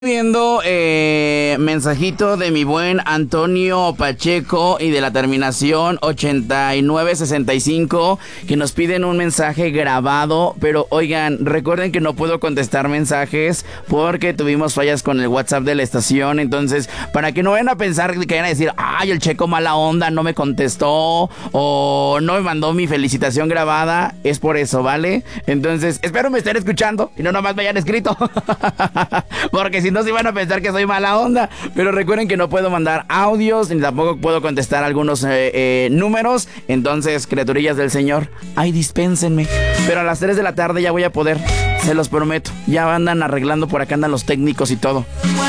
Viendo mensajito de mi buen Antonio Pacheco y de la terminación 8965 que nos piden un mensaje grabado, pero oigan, recuerden que no puedo contestar mensajes porque tuvimos fallas con el WhatsApp de la estación. Entonces, para que no vayan a pensar que vayan a decir, ay, el Checo mala onda, no me contestó o no me mandó mi felicitación grabada, es por eso, ¿vale? Entonces, espero me estén escuchando y no nomás me hayan escrito porque si no se van a pensar que soy mala onda. Pero recuerden que no puedo mandar audios ni tampoco puedo contestar algunos números. Entonces, criaturillas del Señor, ay, dispénsenme. Pero a las 3 de la tarde ya voy a poder, se los prometo. Ya andan arreglando por acá, andan los técnicos y todo.